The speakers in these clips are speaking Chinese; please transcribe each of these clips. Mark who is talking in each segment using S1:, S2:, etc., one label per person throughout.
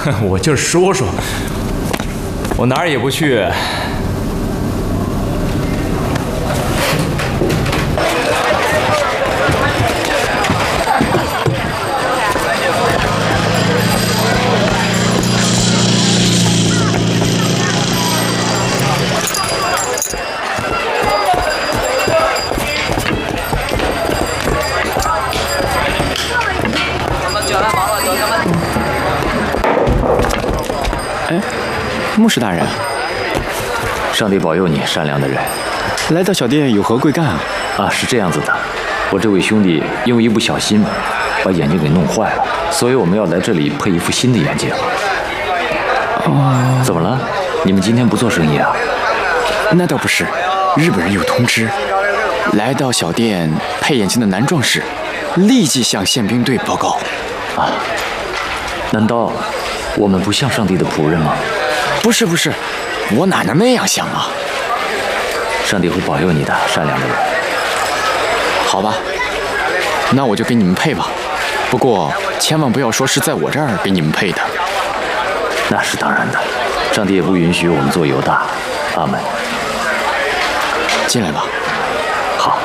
S1: 我就是说说，我哪儿也不去。
S2: 哎，牧师大人，
S3: 上帝保佑你，善良的人。
S2: 来到小店有何贵干啊？
S3: 啊，是这样子的，我这位兄弟因为一不小心把眼睛给弄坏了，所以我们要来这里配一副新的眼镜。
S2: 哦，
S3: 怎么了？你们今天不做生意啊？
S2: 那倒不是，日本人有通知，来到小店配眼镜的男壮士，立即向宪兵队报告。
S3: 啊，难道我们不像上帝的仆人吗？
S2: 不是，我哪能那样想啊？
S3: 上帝会保佑你的，善良的人。
S2: 好吧，那我就给你们配吧。不过千万不要说是在我这儿给你们配的。
S3: 那是当然的，上帝也不允许我们做犹大。阿门。
S2: 进来吧。
S3: 好。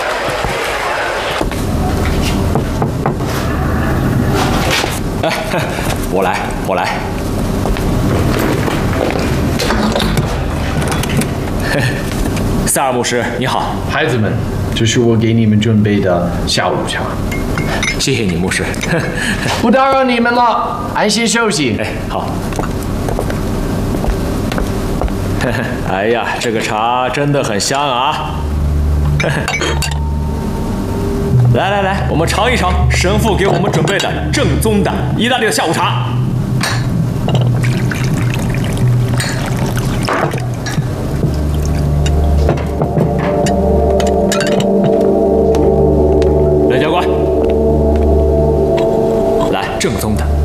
S1: 我来。塞尔牧师，你好。
S4: 孩子们，这是我给你们准备的下午茶。
S1: 谢谢你，牧师。
S4: 不打扰你们了，安心休息。
S1: 哎，好。哎呀，这个茶真的很香啊！来，我们尝一尝神父给我们准备的正宗的意大利的下午茶。来，教官，来正宗的。